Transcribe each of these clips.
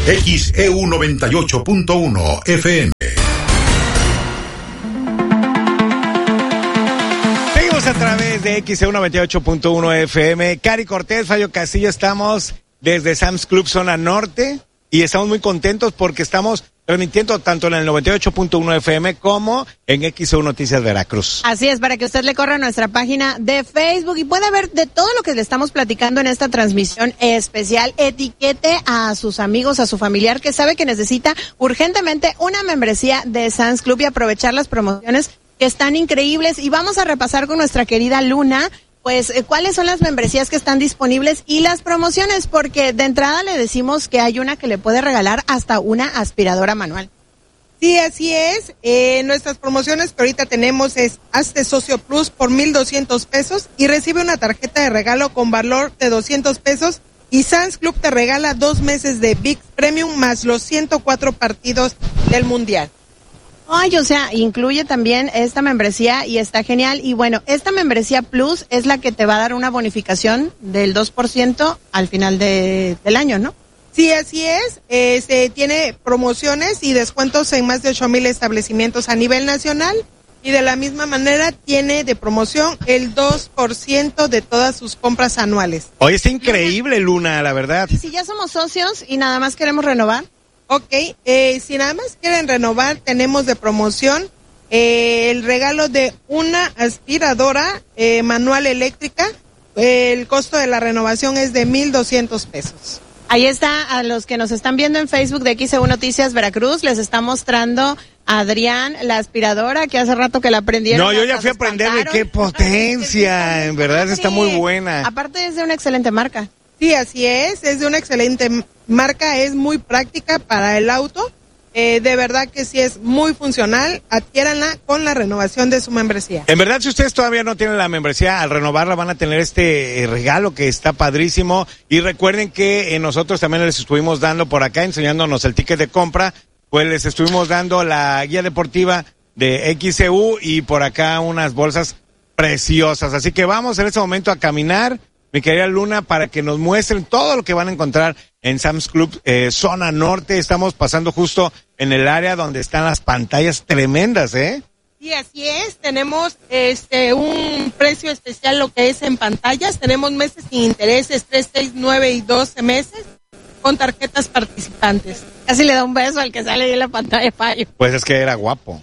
XEU 98.1 FM. Seguimos a través de XEU 98.1 FM. Cari Cortés, Fallo Castillo, estamos desde Sam's Club Zona Norte y estamos muy contentos porque estamos transmitiendo tanto en el 98.1 FM como en XEU Noticias Veracruz. Así es, para que usted le corra a nuestra página de Facebook y pueda ver de todo lo que le estamos platicando en esta transmisión especial. Etiquete a sus amigos, a su familiar que sabe que necesita urgentemente una membresía de Sam's Club y aprovechar las promociones que están increíbles. Y vamos a repasar con nuestra querida Luna pues cuáles son las membresías que están disponibles y las promociones, porque de entrada le decimos que hay una que le puede regalar hasta una aspiradora manual. Sí, así es. Nuestras promociones que ahorita tenemos es hazte socio plus por 1,200 pesos y recibe una tarjeta de regalo con valor de 200 pesos y Sam's Club te regala 2 meses de ViX Premium más los 104 partidos del Mundial. Ay, o sea, incluye también esta membresía y está genial. Y bueno, esta membresía Plus es la que te va a dar una bonificación del 2% al final del año, ¿no? Sí, así es. Se tiene promociones y descuentos en más de 8,000 establecimientos a nivel nacional. Y de la misma manera tiene de promoción el 2% de todas sus compras anuales. Oye, está increíble, Luna, la verdad. Y si ya somos socios y nada más queremos renovar. Ok, si nada más quieren renovar, tenemos de promoción el regalo de una aspiradora manual eléctrica. El costo de la renovación es de 1,200 pesos. Ahí está, a los que nos están viendo en Facebook de XEU Noticias Veracruz, les está mostrando a Adrián la aspiradora que hace rato que la prendieron. No, yo ya fui a aprender de qué potencia, en verdad está muy buena. Aparte es de una excelente marca. Sí, así es de una excelente marca, es muy práctica para el auto, de verdad que sí es muy funcional, adquiéranla con la renovación de su membresía. En verdad, si ustedes todavía no tienen la membresía, al renovarla van a tener este regalo que está padrísimo, y recuerden que nosotros también les estuvimos dando por acá, enseñándonos el ticket de compra, pues les estuvimos dando la guía deportiva de XEU y por acá unas bolsas preciosas, así que vamos en este momento a caminar, mi querida Luna, para que nos muestren todo lo que van a encontrar en Sam's Club Zona Norte. Estamos pasando justo en el área donde están las pantallas tremendas, ¿eh? Sí, así es. Tenemos un precio especial lo que es en pantallas. Tenemos meses sin intereses, 3, 6, 9 y 12 meses con tarjetas participantes. Casi le da un beso al que sale ahí en la pantalla, Fallo. Pues es que era guapo.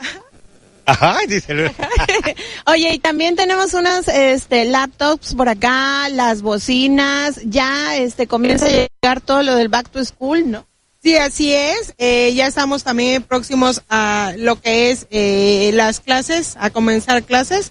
Ajá, dice. Oye, y también tenemos unas laptops por acá, las bocinas, ya comienza a llegar todo lo del back to school, ¿no? Sí, así es. Ya estamos también próximos a lo que es las clases, a comenzar clases.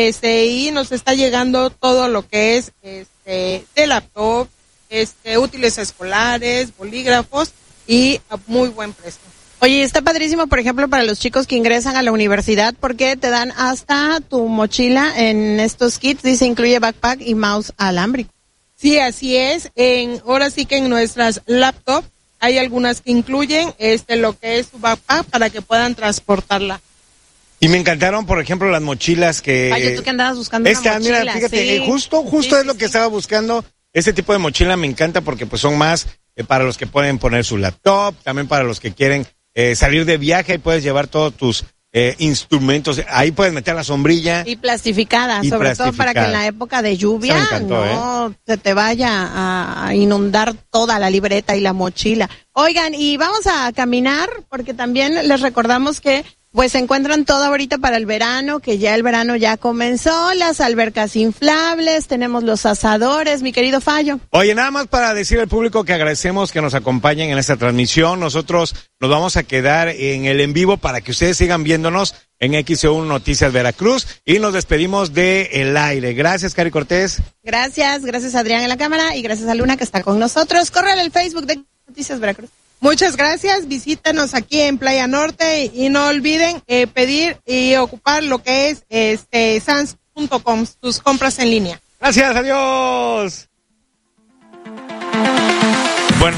Y nos está llegando todo lo que es de laptop, útiles escolares, bolígrafos y a muy buen precio. Oye, está padrísimo, por ejemplo, para los chicos que ingresan a la universidad, porque te dan hasta tu mochila en estos kits, dice incluye backpack y mouse alámbrico. Sí, así es. Ahora sí que en nuestras laptops hay algunas que incluyen lo que es su backpack para que puedan transportarla. Y me encantaron, por ejemplo, las mochilas que... Ay, tú que andabas buscando una mochila. Mira, fíjate, sí. justo sí, es lo que estaba buscando. Este tipo de mochila me encanta porque pues son más para los que pueden poner su laptop, también para los que quieren salir de viaje y puedes llevar todos tus instrumentos. Ahí puedes meter la sombrilla. Y plastificada, sobre todo para que en la época de lluvia me encantó, se te vaya a inundar toda la libreta y la mochila. Oigan, y vamos a caminar porque también les recordamos que pues se encuentran todo ahorita para el verano, que ya el verano ya comenzó, las albercas inflables, tenemos los asadores, mi querido Fallo. Oye, nada más para decir al público que agradecemos que nos acompañen en esta transmisión. Nosotros nos vamos a quedar en el en vivo para que ustedes sigan viéndonos en XEU Noticias Veracruz y nos despedimos de el aire. Gracias, Cari Cortés. Gracias Adrián en la cámara y gracias a Luna que está con nosotros. Córrele el Facebook de Noticias Veracruz. Muchas gracias, visítanos aquí en Playa Norte y no olviden pedir y ocupar lo que es sans.com, tus compras en línea. Gracias, adiós. Bueno.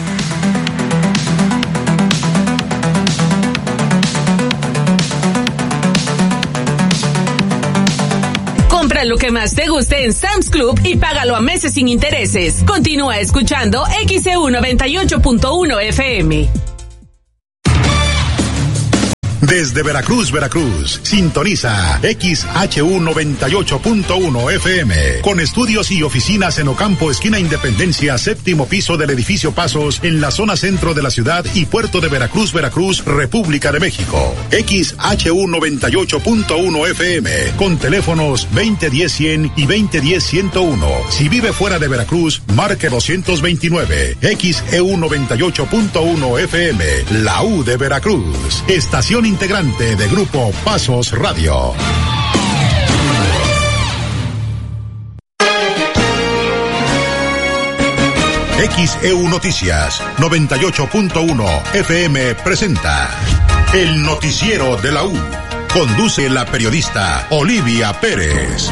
Compra lo que más te guste en Sam's Club y págalo a meses sin intereses. Continúa escuchando XEU 98.1 FM. Desde Veracruz, Veracruz, sintoniza XHU 98.1 FM, con estudios y oficinas en Ocampo, esquina Independencia, séptimo piso del edificio Pasos, en la zona centro de la ciudad y puerto de Veracruz, Veracruz, República de México. XHU 98.1 FM, con teléfonos 2010-100 y 2010-101. Si vive fuera de Veracruz, marque 229. XEU 98.1 FM, la U de Veracruz. Estación integrante de Grupo Pasos Radio. XEU Noticias 98.1 FM presenta el noticiero de la U. Conduce la periodista Olivia Pérez.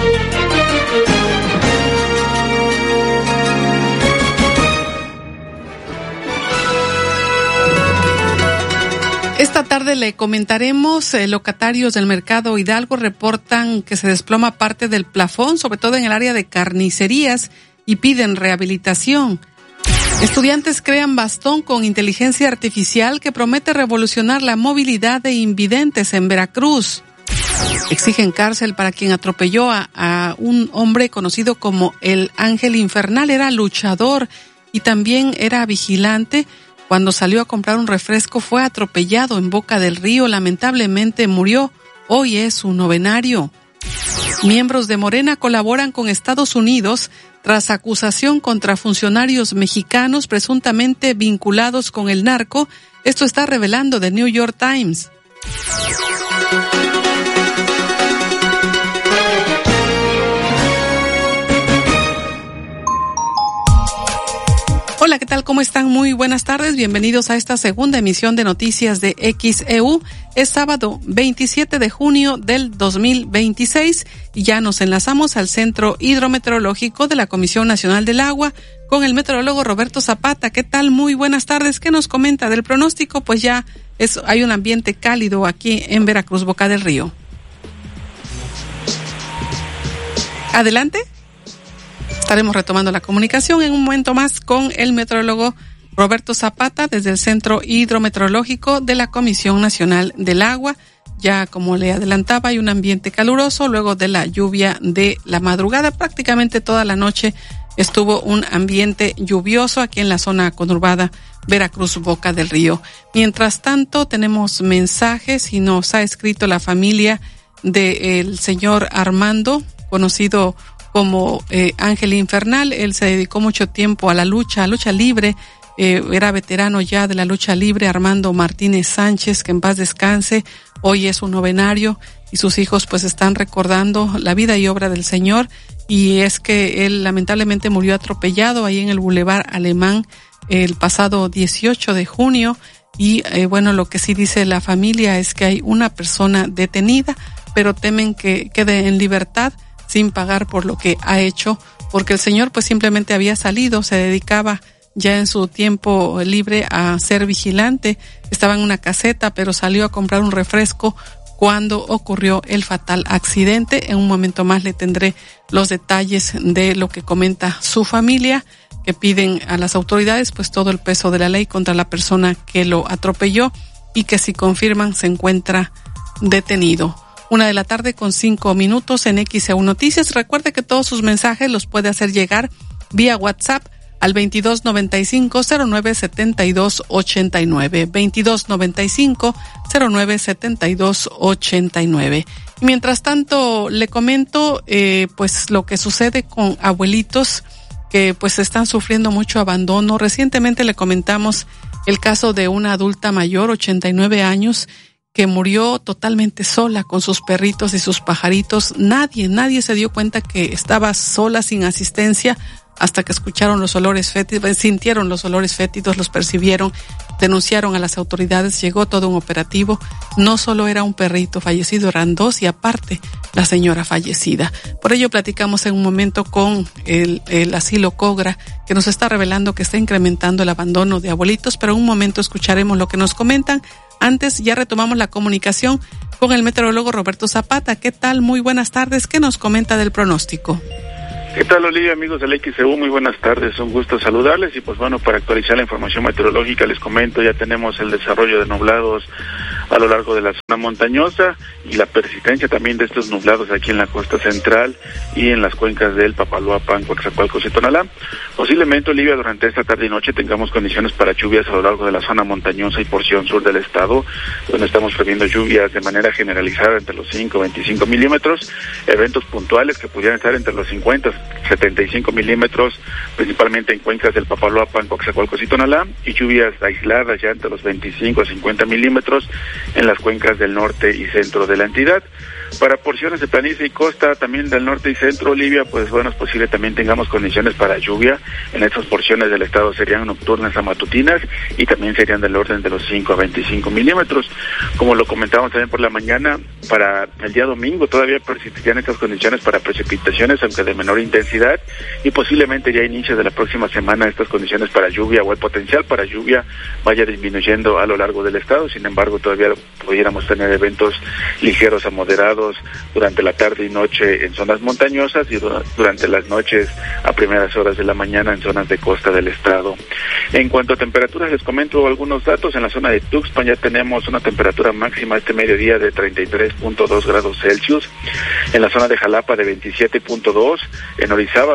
Esta tarde le comentaremos, locatarios del mercado Hidalgo reportan que se desploma parte del plafón, sobre todo en el área de carnicerías, y piden rehabilitación. Estudiantes crean bastón con inteligencia artificial que promete revolucionar la movilidad de invidentes en Veracruz. Exigen cárcel para quien atropelló a un hombre conocido como el Ángel Infernal. Era luchador y también era vigilante. Cuando salió a comprar un refresco fue atropellado en Boca del Río. Lamentablemente murió. Hoy es su novenario. Miembros de Morena colaboran con Estados Unidos tras acusación contra funcionarios mexicanos presuntamente vinculados con el narco. Esto está revelando The New York Times. Hola, ¿qué tal? ¿Cómo están? Muy buenas tardes. Bienvenidos a esta segunda emisión de noticias de XEU. Es sábado 27 de junio del 2026 y ya nos enlazamos al Centro Hidrometeorológico de la Comisión Nacional del Agua con el meteorólogo Roberto Zapata. ¿Qué tal? Muy buenas tardes. ¿Qué nos comenta del pronóstico? Pues ya hay un ambiente cálido aquí en Veracruz, Boca del Río. Adelante. Estaremos retomando la comunicación en un momento más con el meteorólogo Roberto Zapata desde el Centro Hidrometeorológico de la Comisión Nacional del Agua. Ya como le adelantaba, hay un ambiente caluroso luego de la lluvia de la madrugada. Prácticamente toda la noche estuvo un ambiente lluvioso aquí en la zona conurbada Veracruz, Boca del Río. Mientras tanto, tenemos mensajes y nos ha escrito la familia del señor Armando, conocido como Ángel Infernal. Él se dedicó mucho tiempo a la lucha libre, era veterano ya de la lucha libre. Armando Martínez Sánchez, que en paz descanse, hoy es un novenario y sus hijos pues están recordando la vida y obra del señor, y es que él lamentablemente murió atropellado ahí en el Boulevard Alemán el pasado 18 de junio y bueno, lo que sí dice la familia es que hay una persona detenida, pero temen que quede en libertad sin pagar por lo que ha hecho, porque el señor pues simplemente había salido, se dedicaba ya en su tiempo libre a ser vigilante, estaba en una caseta, pero salió a comprar un refresco cuando ocurrió el fatal accidente. En un momento más le tendré los detalles de lo que comenta su familia, que piden a las autoridades pues todo el peso de la ley contra la persona que lo atropelló y que si confirman se encuentra detenido. 1:05 p.m. en XEU Noticias. Recuerde que todos sus mensajes los puede hacer llegar vía WhatsApp al 2295-097289. 2295-097289. Y mientras tanto, le comento, pues lo que sucede con abuelitos que pues están sufriendo mucho abandono. Recientemente le comentamos el caso de una adulta mayor, 89 años, que murió totalmente sola con sus perritos y sus pajaritos. Nadie se dio cuenta que estaba sola, sin asistencia, hasta que escucharon los olores fétidos, sintieron los olores fétidos, los percibieron, denunciaron a las autoridades, llegó todo un operativo. No solo era un perrito fallecido, eran dos y aparte la señora fallecida. Por ello platicamos en un momento con el asilo Cogra, que nos está revelando que está incrementando el abandono de abuelitos, pero en un momento escucharemos lo que nos comentan Antes ya retomamos la comunicación con el meteorólogo Roberto Zapata. ¿Qué tal? Muy buenas tardes. ¿Qué nos comenta del pronóstico? ¿Qué tal, Olivia, amigos del XEU? Muy buenas tardes, un gusto saludarles y pues bueno, para actualizar la información meteorológica les comento, ya tenemos el desarrollo de nublados a lo largo de la zona montañosa y la persistencia también de estos nublados aquí en la costa central y en las cuencas del Papaloapan, Coatzacoalcos y Tonalá. Posiblemente, Olivia, durante esta tarde y noche tengamos condiciones para lluvias a lo largo de la zona montañosa y porción sur del estado, donde estamos previendo lluvias de manera generalizada entre los 5 y 25 milímetros, eventos puntuales que pudieran estar entre los 50 y 75 milímetros, principalmente en cuencas del Papaloapan, Coatzacoalcos y Tonalá, y lluvias aisladas ya entre los 25 a 50 milímetros en las cuencas del norte y centro de la entidad. Para porciones de planicie y costa también del norte y centro, Olivia, pues bueno, es posible también tengamos condiciones para lluvia. En estas porciones del estado serían nocturnas a matutinas y también serían del orden de los 5 a 25 milímetros. Como lo comentábamos también por la mañana, para el día domingo todavía persistirían estas condiciones para precipitaciones, aunque de menor intensidad, y posiblemente ya a inicios de la próxima semana estas condiciones para lluvia o el potencial para lluvia vaya disminuyendo a lo largo del estado. Sin embargo, todavía pudiéramos tener eventos ligeros a moderados durante la tarde y noche en zonas montañosas y durante las noches a primeras horas de la mañana en zonas de costa del estado. En cuanto a temperaturas, les comento algunos datos. En la zona de Tuxpan ya tenemos una temperatura máxima este mediodía de 33.2 grados Celsius, en la zona de Jalapa de 27.2, en Orizaba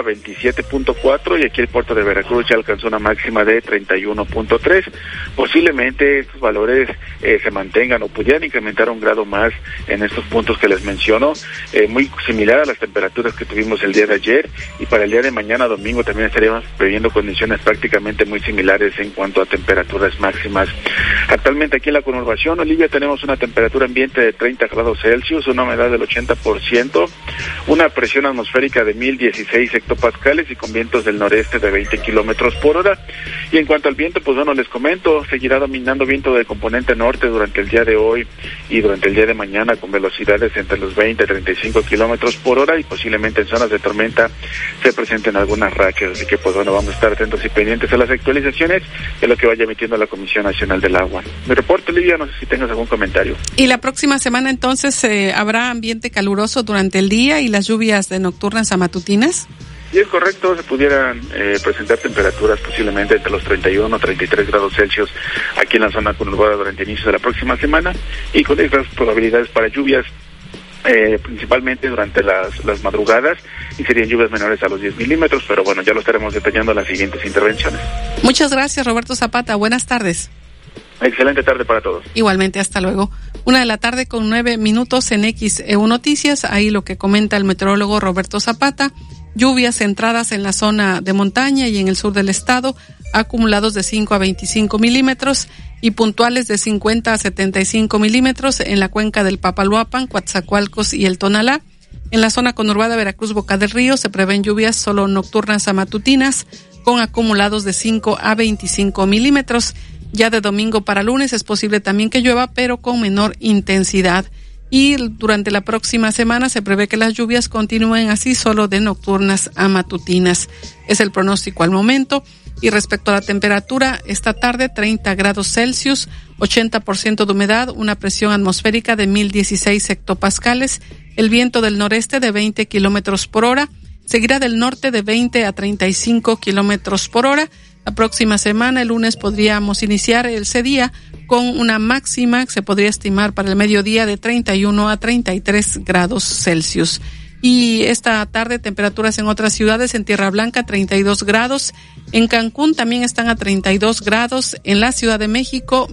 27.4 y aquí el puerto de Veracruz ya alcanzó una máxima de 31.3. Posiblemente estos valores se mantengan o pudieran incrementar un grado más en estos puntos que les menciono, muy similar a las temperaturas que tuvimos el día de ayer, y para el día de mañana domingo también estaríamos previendo condiciones prácticamente muy similares en cuanto a temperaturas máximas. Actualmente aquí en la conurbación, Olivia, tenemos una temperatura ambiente de 30 grados Celsius, una humedad del 80%, una presión atmosférica de 1016 hectopascales y con vientos del noreste de 20 kilómetros por hora. Y en cuanto al viento, pues bueno, les comento, seguirá dominando viento de componente norte durante el día de hoy y durante el día de mañana con velocidades entre los 20 y 35 kilómetros por hora y posiblemente en zonas de tormenta se presenten algunas rachas. Así que pues bueno, vamos a estar atentos y pendientes a las actualizaciones de lo que vaya emitiendo la Comisión Nacional del Agua. Mi reporte, Lidia, no sé si tengas algún comentario. Y la próxima semana entonces habrá ambiente caluroso durante el día y las lluvias de nocturnas a matutinas. Sí, es correcto, se pudieran presentar temperaturas posiblemente entre los 31 a 33 grados Celsius aquí en la zona conurbada durante el inicio de la próxima semana y con estas probabilidades para lluvias principalmente durante las madrugadas y serían lluvias menores a los 10 milímetros, pero bueno, ya lo estaremos detallando en las siguientes intervenciones. Muchas gracias, Roberto Zapata. Buenas tardes. Excelente tarde para todos. Igualmente, hasta luego. 1:00 con 9 minutos en XEU Noticias. Ahí lo que comenta el meteorólogo Roberto Zapata. Lluvias centradas en la zona de montaña y en el sur del estado, acumulados de 5 a 25 milímetros y puntuales de 50 a 75 milímetros en la cuenca del Papaloapan, Coatzacoalcos y el Tonalá. En la zona conurbada Veracruz, Boca del Río, se prevén lluvias solo nocturnas a matutinas, con acumulados de 5 a 25 milímetros. Ya de domingo para lunes es posible también que llueva, pero con menor intensidad. Y durante la próxima semana se prevé que las lluvias continúen así, solo de nocturnas a matutinas. Es el pronóstico al momento. Y respecto a la temperatura, esta tarde 30 grados Celsius, 80% de humedad, una presión atmosférica de 1016 hectopascales, el viento del noreste de 20 kilómetros por hora, seguirá del norte de 20 a 35 kilómetros por hora. La próxima semana, el lunes, podríamos iniciar ese día con una máxima que se podría estimar para el mediodía de 31 a 33 grados Celsius. Y esta tarde temperaturas en otras ciudades, en Tierra Blanca 32 grados, en Cancún también están a 32 grados, en la Ciudad de México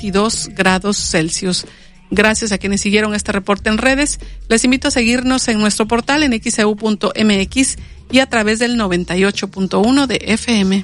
22 grados Celsius. Gracias a quienes siguieron este reporte en redes. Les invito a seguirnos en nuestro portal en xeu.mx y a través del 98.1 de FM.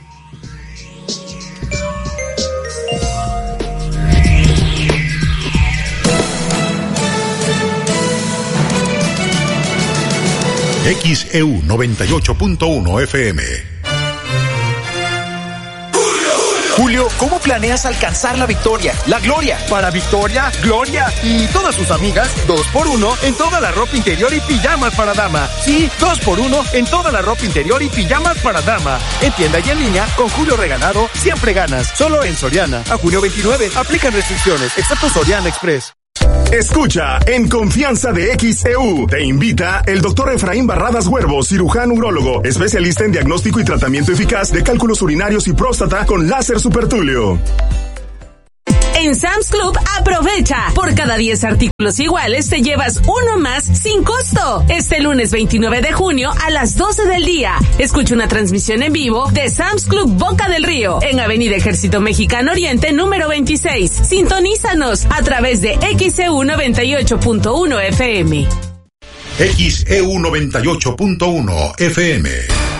XEU 98.1 FM. Julio, ¿cómo planeas alcanzar la victoria, la gloria? Para Victoria, Gloria y todas sus amigas, 2x1 en toda la ropa interior y pijamas para dama. Sí, 2x1 en toda la ropa interior y pijamas para dama. En tienda y en línea, con Julio Regalado, siempre ganas. Solo en Soriana. A junio 29, aplican restricciones, excepto Soriana Express. Escucha, en Confianza de XEU, te invita el doctor Efraín Barradas Huervo, cirujano urólogo, especialista en diagnóstico y tratamiento eficaz de cálculos urinarios y próstata con láser supertulio. En Sam's Club, aprovecha. Por cada 10 artículos iguales, te llevas uno más sin costo. Este lunes 29 de junio a las 12 del día. Escucha una transmisión en vivo de Sam's Club Boca del Río, en Avenida Ejército Mexicano Oriente, número 26. Sintonízanos a través de XEU 98.1 FM. XEU 98.1 FM.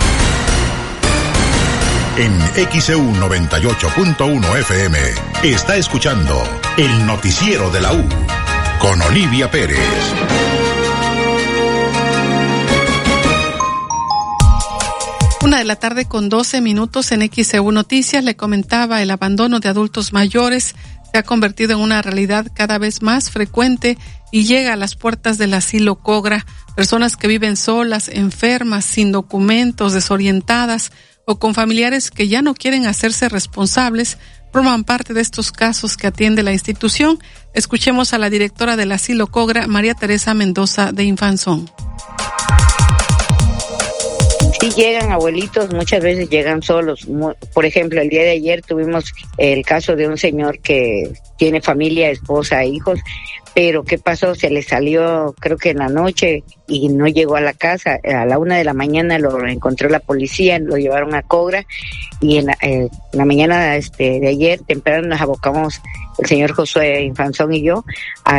En XEU 98.1 FM está escuchando el noticiero de la U con Olivia Pérez. Una de la tarde con 12 minutos en XEU Noticias. Le comentaba, el abandono de adultos mayores se ha convertido en una realidad cada vez más frecuente y llega a las puertas del asilo Cogra. Personas que viven solas, enfermas, sin documentos, desorientadas o con familiares que ya no quieren hacerse responsables, forman parte de estos casos que atiende la institución. Escuchemos a la directora del asilo Cogra, María Teresa Mendoza de Infanzón. Sí llegan abuelitos, muchas veces llegan solos. Por ejemplo, el día de ayer tuvimos el caso de un señor que tiene familia, esposa, hijos, pero ¿qué pasó? Se le salió, creo que en la noche, y no llegó a la casa. A la 1 de la mañana lo encontró la policía, lo llevaron a Cogra, y en la mañana de ayer temprano nos abocamos el señor Josué Infanzón y yo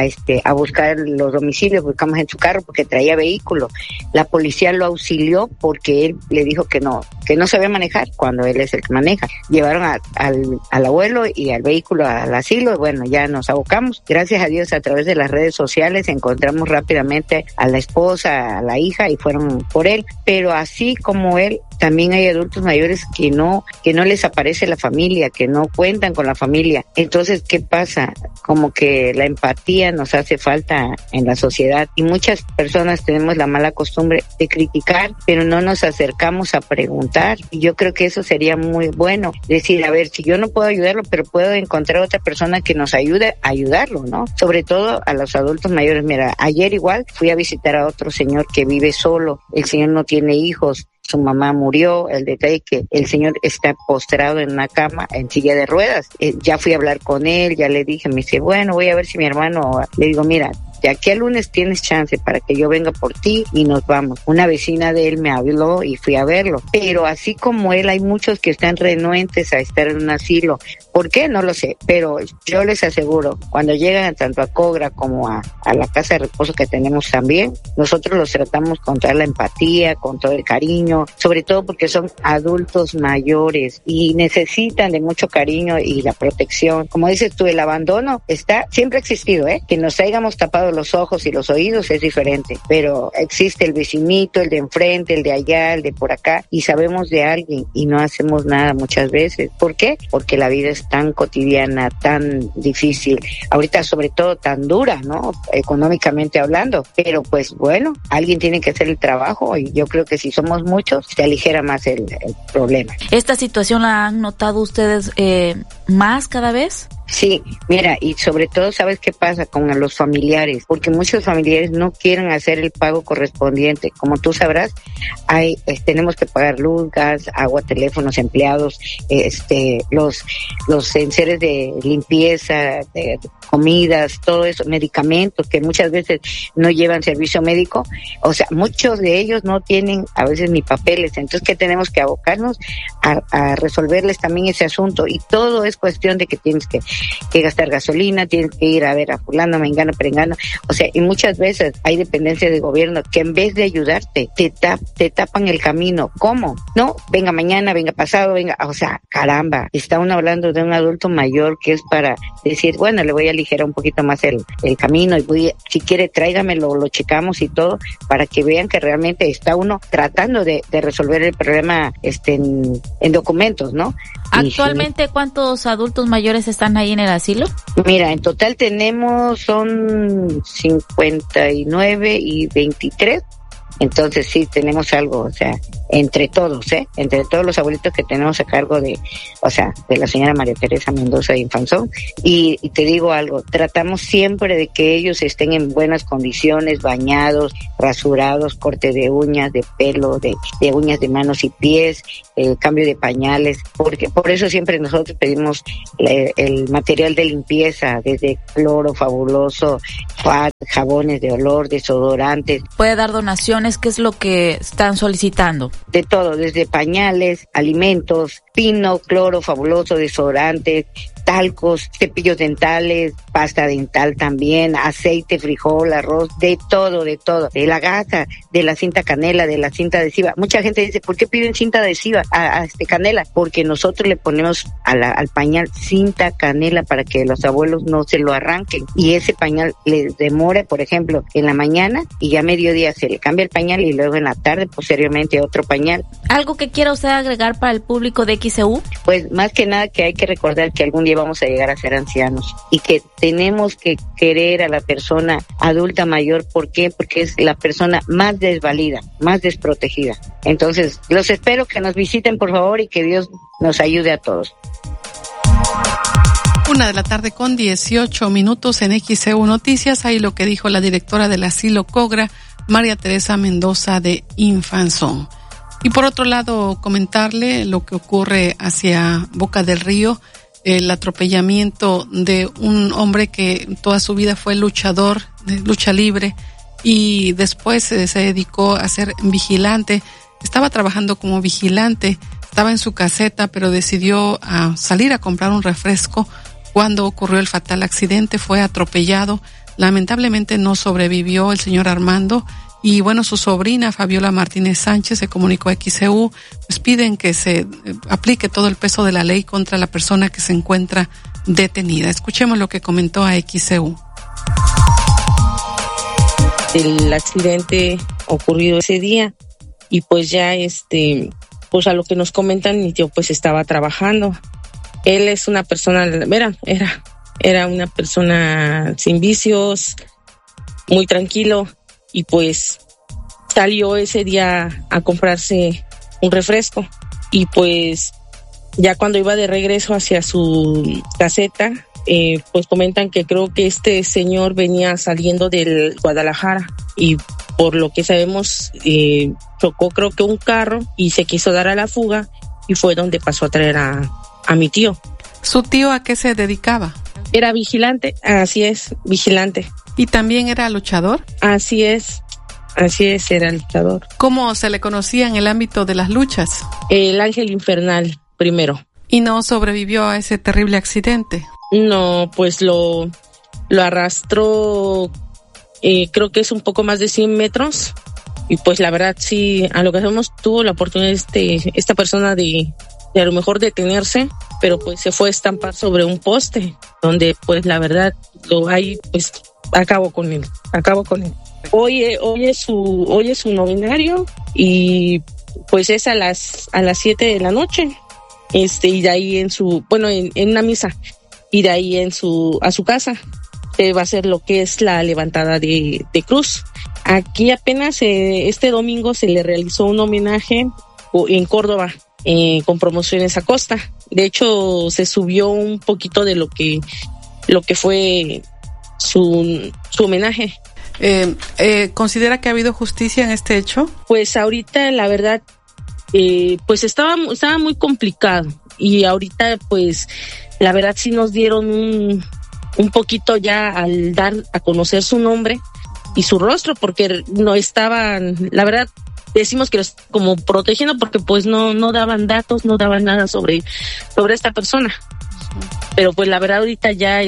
a buscar los domicilios. Buscamos en su carro porque traía vehículo. La policía lo auxilió porque él le dijo que no sabía manejar cuando él es el que maneja. Llevaron al abuelo y al vehículo al asilo. Bueno, ya nos abocamos. Gracias a Dios, a través de las redes sociales encontramos rápidamente a la esposa, a la hija, y fueron por él. Pero así como él, también hay adultos mayores que no les aparece la familia, que no cuentan con la familia. Entonces, ¿qué pasa? Como que la empatía nos hace falta en la sociedad, y muchas personas tenemos la mala costumbre de criticar, pero no nos acercamos a preguntar. Y yo creo que eso sería muy bueno, decir, a ver, si yo no puedo ayudarlo, pero puedo encontrar otra persona que nos ayude a ayudarlo, ¿no? Sobre todo a los adultos mayores. Mira, ayer igual fui a visitar a otro señor que vive solo. El señor no tiene hijos, su mamá murió. El detalle que el señor está postrado en una cama, en silla de ruedas. Ya fui a hablar con él, ya le dije, me dice, bueno, voy a ver si mi hermano, le digo, mira, de aquí al lunes tienes chance para que yo venga por ti y nos vamos. Una vecina de él me habló y fui a verlo. Pero así como él, hay muchos que están renuentes a estar en un asilo. ¿Por qué? No lo sé, pero yo les aseguro, cuando llegan tanto a Cogra como a la casa de reposo que tenemos también, nosotros los tratamos con toda la empatía, con todo el cariño, sobre todo porque son adultos mayores y necesitan de mucho cariño y la protección. Como dices tú, el abandono siempre ha existido, que nos hayamos tapado los ojos y los oídos es diferente, pero existe el vecinito, el de enfrente, el de allá, el de por acá, y sabemos de alguien y no hacemos nada muchas veces. ¿Por qué? Porque la vida es tan cotidiana, tan difícil, ahorita sobre todo tan dura, ¿no? Económicamente hablando, pero pues bueno, alguien tiene que hacer el trabajo, y yo creo que si somos muchos, se aligera más el problema. ¿Esta situación la han notado ustedes más cada vez? Sí, mira, y sobre todo, ¿sabes qué pasa con los familiares? Porque muchos familiares no quieren hacer el pago correspondiente. Como tú sabrás, tenemos que pagar luz, gas, agua, teléfonos, empleados, los enseres de limpieza, de comidas, todo eso, medicamentos que muchas veces no llevan servicio médico. O sea, muchos de ellos no tienen a veces ni papeles. Entonces, ¿qué tenemos que abocarnos? A resolverles también ese asunto. Y todo es cuestión de que tienes que gastar gasolina, tienes que ir a ver a fulano, mengano, perengano. O sea, y muchas veces hay dependencias de gobierno que en vez de ayudarte, te tapan el camino. ¿Cómo? No, venga mañana, venga pasado, venga. O sea, caramba, está uno hablando de un adulto mayor que es para decir, bueno, le voy a aligerar un poquito más el camino, y si quiere tráigamelo, lo checamos y todo, para que vean que realmente está uno tratando de resolver el problema en documentos, ¿no? Actualmente, ¿cuántos adultos mayores están ahí en el asilo? Mira, en total son 59 y 23. Entonces sí, tenemos algo, o sea, entre todos los abuelitos que tenemos a cargo de la señora María Teresa Mendoza de Infanzón. Y te digo algo, tratamos siempre de que ellos estén en buenas condiciones, bañados, rasurados, corte de uñas, de pelo, de uñas de manos y pies, cambio de pañales, porque por eso siempre nosotros pedimos el material de limpieza, desde cloro fabuloso, jabones de olor, desodorantes. ¿Puede dar donaciones? ¿Qué es lo que están solicitando? De todo, desde pañales, alimentos, pino, cloro fabuloso, desodorantes, talcos, cepillos dentales, pasta dental también, aceite, frijol, arroz, de todo, de la gasa, de la cinta canela, de la cinta adhesiva. Mucha gente dice, ¿por qué piden cinta adhesiva a canela? Porque nosotros le ponemos al pañal cinta canela para que los abuelos no se lo arranquen, y ese pañal les demora, por ejemplo, en la mañana, y ya a mediodía se le cambia el pañal, y luego en la tarde posteriormente otro pañal. ¿Algo que quiera usted agregar para el público de XEU? Pues más que nada que hay que recordar que algún día vamos a llegar a ser ancianos y que tenemos que querer a la persona adulta mayor. ¿Por qué? Porque es la persona más desvalida, más desprotegida. Entonces, los espero que nos visiten, por favor, y que Dios nos ayude a todos. 1:18 p.m. en XEU Noticias. Ahí lo que dijo la directora del asilo Cogra, María Teresa Mendoza de Infanzón. Y por otro lado, comentarle lo que ocurre hacia Boca del Río, el atropellamiento de un hombre que toda su vida fue luchador de lucha libre y después se dedicó a ser vigilante. Estaba trabajando como vigilante, estaba en su caseta, pero decidió salir a comprar un refresco cuando ocurrió el fatal accidente. Fue atropellado. Lamentablemente no sobrevivió el señor Armando. Y bueno, su sobrina Fabiola Martínez Sánchez se comunicó a XEU, pues piden que se aplique todo el peso de la ley contra la persona que se encuentra detenida. Escuchemos lo que comentó a XEU. El accidente ocurrido ese día, y pues ya pues a lo que nos comentan, mi tío pues estaba trabajando. Él es una persona, era una persona sin vicios, muy tranquilo. Y pues salió ese día a comprarse un refresco, y pues ya cuando iba de regreso hacia su caseta, pues comentan que creo que este señor venía saliendo del Guadalajara, y por lo que sabemos chocó creo que un carro y se quiso dar a la fuga, y fue donde pasó a traer a mi tío. ¿Su tío a qué se dedicaba? Era vigilante, así es, vigilante. ¿Y también era luchador? Así es, era luchador. ¿Cómo se le conocía en el ámbito de las luchas? El Ángel Infernal, primero. ¿Y no sobrevivió a ese terrible accidente? No, pues lo arrastró, creo que es un poco más de 100 metros. Y pues la verdad sí, a lo que sabemos, tuvo la oportunidad esta persona de a lo mejor detenerse, pero pues se fue a estampar sobre un poste, donde pues la verdad pues acabó con él. Hoy es su novenario, y pues es a las 7 de la noche, y de ahí en una misa, y de ahí a su casa va a ser lo que es la levantada de cruz. Aquí apenas este domingo se le realizó un homenaje en Córdoba, con promociones a costa. De hecho, se subió un poquito de lo que fue su homenaje. ¿Considera que ha habido justicia en este hecho? Pues ahorita la verdad, pues estaba muy complicado, y ahorita pues la verdad sí nos dieron un poquito ya al dar a conocer su nombre y su rostro, porque no estaban, la verdad decimos que los como protegiendo, porque pues no daban datos, no daban nada sobre esta persona. Pero pues la verdad ahorita ya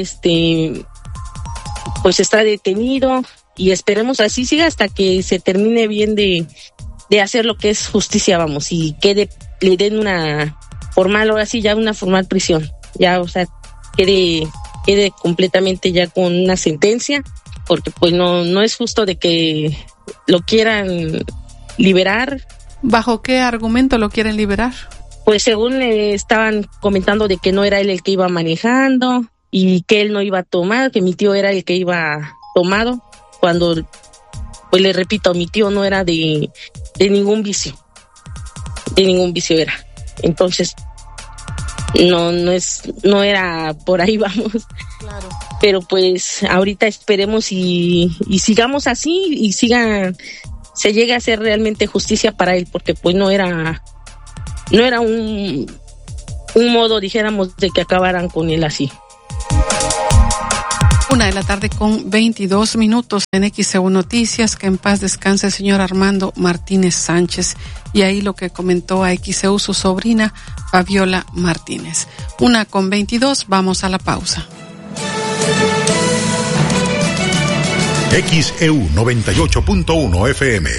pues está detenido, y esperemos así siga hasta que se termine bien de hacer lo que es justicia, vamos, y le den una formal, ahora sí ya una formal prisión, ya, o sea, quede completamente ya con una sentencia, porque pues no es justo de que lo quieran liberar. ¿Bajo qué argumento lo quieren liberar? pues según estaban comentando de que no era él el que iba manejando y que él no iba tomado, que mi tío era el que iba tomado, cuando, pues le repito, mi tío no era de ningún vicio, era. Entonces, no era por ahí, vamos. Claro. Pero pues ahorita esperemos y sigamos así y se llegue a hacer realmente justicia para él, porque pues no era un modo, dijéramos, de que acabaran con él así. 1:22 p.m. en XEU Noticias. Que en paz descanse el señor Armando Martínez Sánchez. Y ahí lo que comentó a XEU su sobrina Fabiola Martínez. 1:22 p.m. Vamos a la pausa. XEU 98.1 FM.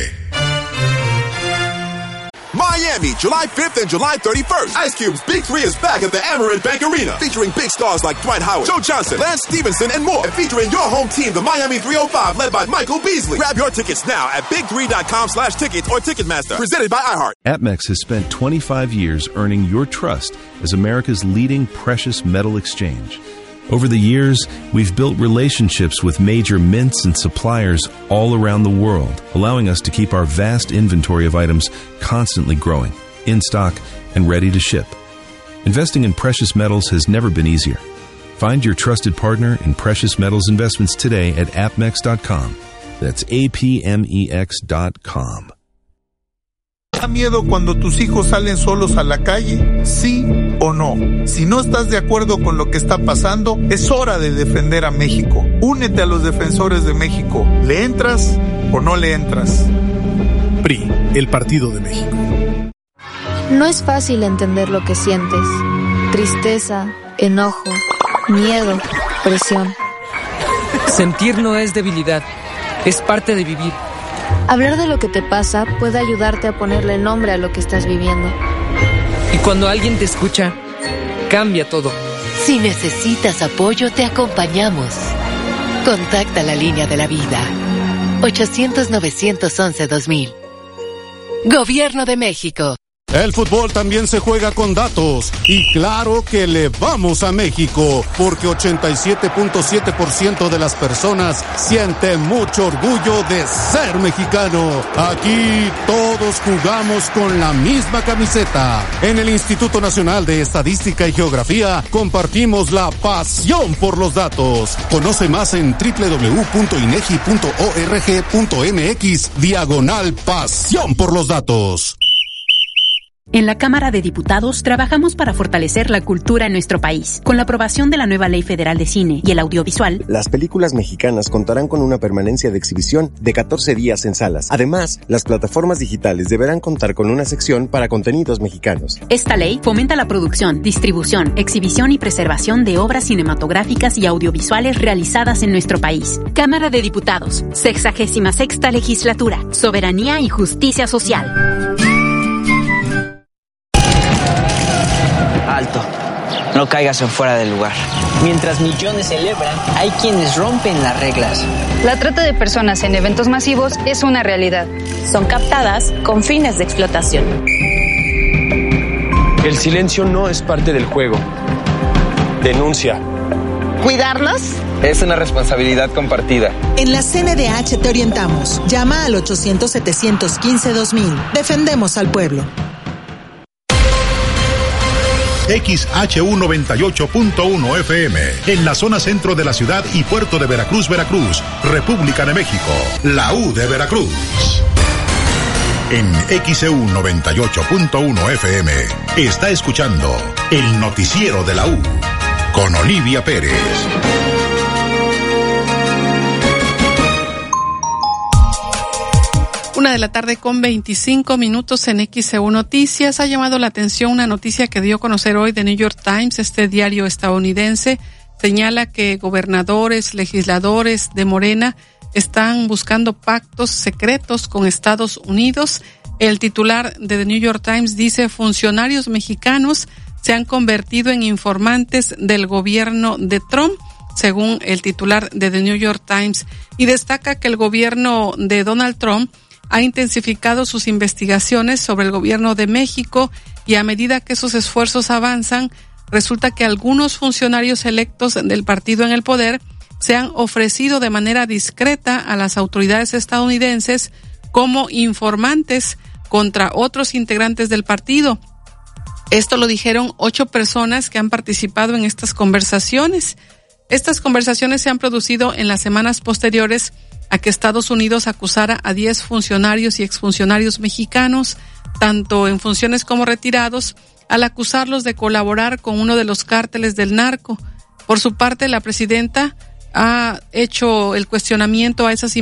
Miami, July 5th and July 31st. Ice Cube's Big 3 is back at the Amerant Bank Arena, featuring big stars like Dwight Howard, Joe Johnson, Lance Stevenson, and more. And featuring your home team, the Miami 305, led by Michael Beasley. Grab your tickets now at big3.com/tickets or Ticketmaster. Presented by iHeart. APMEX has spent 25 years earning your trust as America's leading precious metal exchange. Over the years, we've built relationships with major mints and suppliers all around the world, allowing us to keep our vast inventory of items constantly growing, in stock, and ready to ship. Investing in precious metals has never been easier. Find your trusted partner in precious metals investments today at apmex.com. That's apmex.com. ¿Da miedo cuando tus hijos salen solos a la calle? ¿Sí o no? Si no estás de acuerdo con lo que está pasando, es hora de defender a México. Únete a los defensores de México. ¿Le entras o no le entras? PRI, el Partido de México. No es fácil entender lo que sientes. Tristeza, enojo, miedo, presión. Sentir no es debilidad, es parte de vivir. Hablar de lo que te pasa puede ayudarte a ponerle nombre a lo que estás viviendo. Y cuando alguien te escucha, cambia todo. Si necesitas apoyo, te acompañamos. Contacta la línea de la vida. 800-911-2000. Gobierno de México. El fútbol también se juega con datos y claro que le vamos a México porque 87.7% de las personas sienten mucho orgullo de ser mexicano. Aquí todos jugamos con la misma camiseta. En el Instituto Nacional de Estadística y Geografía compartimos la pasión por los datos. Conoce más en www.inegi.org.mx/pasión por los datos. En la Cámara de Diputados trabajamos para fortalecer la cultura en nuestro país. Con la aprobación de la nueva Ley Federal de Cine y el Audiovisual, las películas mexicanas contarán con una permanencia de exhibición de 14 días en salas. Además, las plataformas digitales deberán contar con una sección para contenidos mexicanos. Esta ley fomenta la producción, distribución, exhibición y preservación de obras cinematográficas y audiovisuales realizadas en nuestro país. Cámara de Diputados, 66ª Legislatura, Soberanía y Justicia Social. Alto, no caigas en fuera del lugar. Mientras millones celebran, hay quienes rompen las reglas. La trata de personas en eventos masivos es una realidad. Son captadas con fines de explotación. El silencio no es parte del juego. Denuncia. ¿Cuidarlos? Es una responsabilidad compartida. En la CNDH te orientamos. Llama al 800-715-2000. Defendemos al pueblo. XHU 98.1 FM, en la zona centro de la ciudad y puerto de Veracruz, Veracruz, República de México, la U de Veracruz. En XHU 98.1 FM, está escuchando el noticiero de la U, con Olivia Pérez. 1:25 p.m. en XEU Noticias. Ha llamado la atención una noticia que dio a conocer hoy The New York Times. Este diario estadounidense señala que gobernadores, legisladores de Morena están buscando pactos secretos con Estados Unidos. El titular de The New York Times dice: funcionarios mexicanos se han convertido en informantes del gobierno de Trump, según el titular de The New York Times, y destaca que el gobierno de Donald Trump ha intensificado sus investigaciones sobre el gobierno de México y a medida que esos esfuerzos avanzan, resulta que algunos funcionarios electos del partido en el poder se han ofrecido de manera discreta a las autoridades estadounidenses como informantes contra otros integrantes del partido. Esto lo dijeron 8 personas que han participado en estas conversaciones. Estas conversaciones se han producido en las semanas posteriores a que Estados Unidos acusara a 10 funcionarios y exfuncionarios mexicanos, tanto en funciones como retirados, al acusarlos de colaborar con uno de los cárteles del narco. Por su parte, la presidenta ha hecho el cuestionamiento a esas